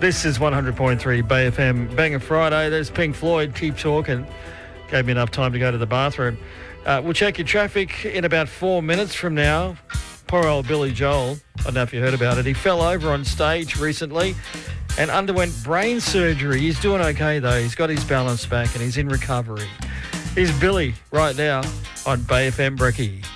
This is 100.3 Bay FM. Banger Friday. There's Pink Floyd. Keep talking. Gave me enough time to go to the bathroom. We'll check your traffic in about 4 minutes from now. Poor old Billy Joel. I don't know if you heard about it. He fell over on stage recently and underwent brain surgery. He's doing okay, though. He's got his balance back and he's in recovery. Here's Billy right now on Bay FM Brekkie.